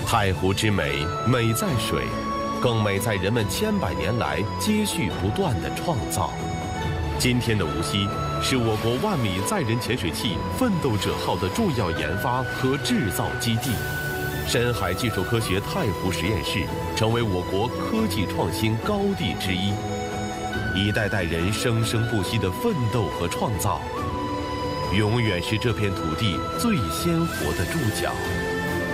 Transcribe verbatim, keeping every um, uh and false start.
太湖之美，美在水，更美在人们千百年来接续不断的创造。今天的无锡是我国万米载人潜水器奋斗者号的重要研发和制造基地，深海技术科学太湖实验室成为我国科技创新高地之一。一代代人生生不息的奋斗和创造，永远是这片土地最鲜活的注脚。